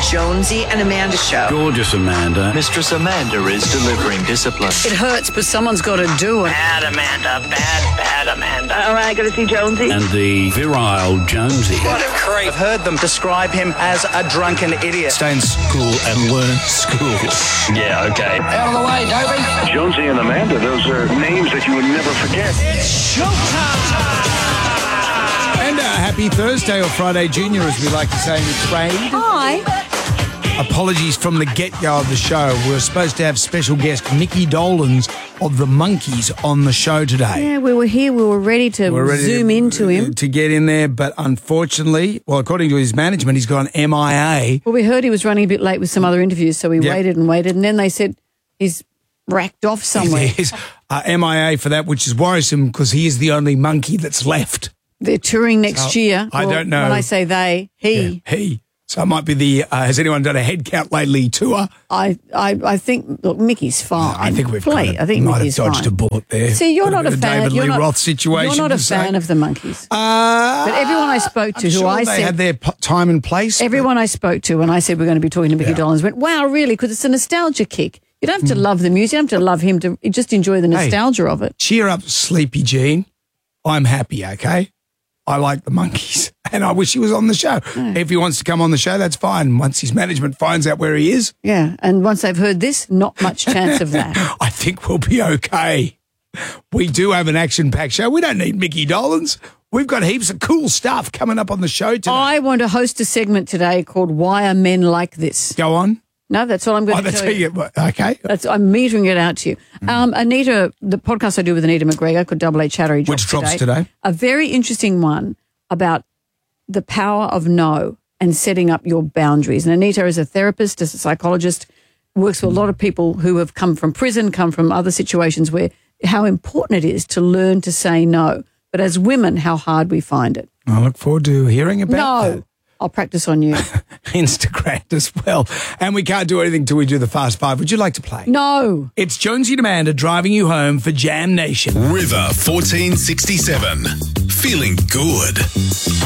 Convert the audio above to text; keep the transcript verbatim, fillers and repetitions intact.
Jonesy and Amanda Show. Gorgeous Amanda. Mistress Amanda is delivering discipline. It hurts, but someone's got to do it. Bad Amanda, bad, bad Amanda. All right, got to see Jonesy. And the virile Jonesy. What a creep. I've heard them describe him as a drunken idiot. Stay in school and learn school. Yeah, okay. Out of the way, Dobie. Jonesy and Amanda, those are names that you would never forget. It's showtime. And uh, happy Thursday, or Friday Junior, as we like to say in the trade. Hi. Apologies from the get-go of the show. We were supposed to have special guest Mickey Dolenz of the Monkees on the show today. Yeah, we were here. We were ready to We're ready zoom to, into him. To get in there, but unfortunately, well, according to his management, he's gone M I A. Well, we heard he was running a bit late with some other interviews, so we Yep. waited and waited, and then they said he's racked off somewhere. He's uh, M I A for that, which is worrisome because he is the only monkey that's left. They're touring next So, year. I Well, don't know. When I say they, he. Yeah, he. So it might be the, uh, has anyone done a head count lately tour? I, I, I think, look, Mickey's fine. I think we've Play. kind of I think might Mickey's have dodged fine. a bullet there. See, you're Could not have a been fan. David you're Lee not, Roth situation. You're not a to say. fan of the Monkees. Uh, But everyone I spoke to I'm who sure I they said- had their p- time and place. Everyone I spoke to when I said we're going to be talking to Mickey Yeah. Dolenz went, wow, really? Because it's a nostalgia kick. You don't have to love the music. You don't have to love him to just enjoy the nostalgia of it. Cheer up, Sleepy Jean. I'm happy, okay? I like the Monkees, and I wish he was on the show. If he wants to come on the show, that's fine. Once his management finds out where he is, Yeah. And once they've heard this, not much chance of that. I think we'll be okay. We do have an action-packed show. We don't need Mickey Dolenz. We've got heaps of cool stuff coming up on the show today. I want to host a segment today called Why Are Men Like This? Go on. No, that's all I'm going Oh, to that's tell you. you. Okay. That's, I'm metering it out to you. Um, Anita, the podcast I do with Anita McGregor called Double A Chattery drops Which drops today. A very interesting one about the power of no and setting up your boundaries. And Anita is a therapist, is a psychologist, works with a lot of people who have come from prison, come from other situations where how important it is to learn to say no. But as women, how hard we find it. I look forward to hearing about No. that. I'll practice on you. Instagram as well. And we can't do anything till we do the Fast Five. Would you like to play? No. It's Jonesy and Amanda driving you home for Jam Nation. River fourteen sixty-seven. Feeling good.